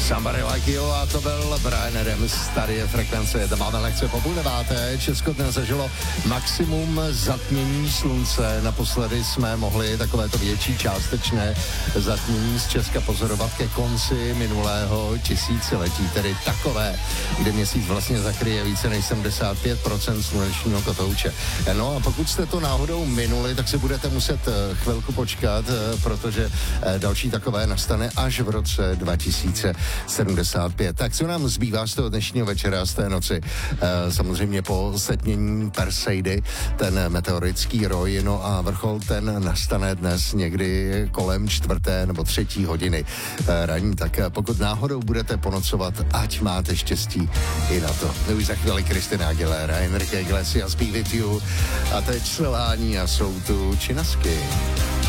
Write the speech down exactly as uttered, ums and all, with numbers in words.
Somebody Like You a to byl Bryan Adams, tady je frekvence, to máme lekce po půl deváté. Česko dnes zažilo maximum zatmění slunce. Naposledy jsme mohli takovéto větší částečné zatmění z Česka pozorovat ke konci minulého tisíciletí, tedy takové, kde měsíc vlastně zakryje více než sedmdesát pět procent slunečního kotouče. No a pokud jste to náhodou minuli, tak si budete muset chvilku počkat, protože další takové nastane až v roce dva tisíce sedmdesát pět. Tak co nám zbývá z toho dnešního večera, z té noci? E, samozřejmě po setmění Perseidy, ten meteorický roj, no a vrchol ten nastane dnes někdy kolem čtvrté nebo třetí hodiny e, raní. Tak pokud náhodou budete ponocovat, ať máte štěstí i na to. Už za chvíli Christina Aguilera, Enrique Iglesias, Be With You a teď selhání a jsou tu činasky.